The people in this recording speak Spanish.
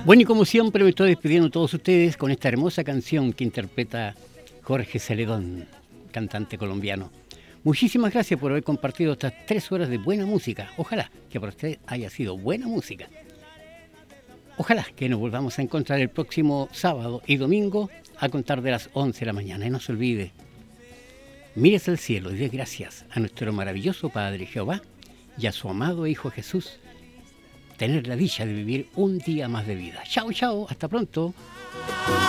Bueno, y como siempre me estoy despidiendo de todos ustedes con esta hermosa canción que interpreta Jorge Celedón, cantante colombiano. Muchísimas gracias por haber compartido estas 3 horas de buena música. Ojalá que para usted haya sido buena música. Ojalá que nos volvamos a encontrar el próximo sábado y domingo a contar de las 11 de la mañana. Y no se olvide, mire hacia el cielo y dé gracias a nuestro maravilloso Padre Jehová y a su amado Hijo Jesús. Tener la dicha de vivir un día más de vida. Chao, chao, hasta pronto.